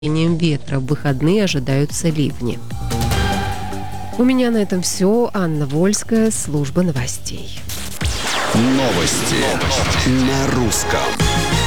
ветра. В выходные ожидаются ливни. У меня на этом все. Анна Вольская, служба новостей. Новости на русском.